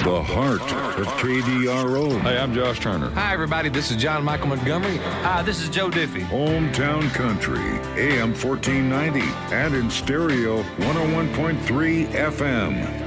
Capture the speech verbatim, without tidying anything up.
the heart of K D R O. Hey, I'm Josh Turner. Hi, everybody. This is John Michael Montgomery. Hi, this is Joe Diffie. Hometown Country, A M fourteen ninety, and in stereo, one oh one point three F M.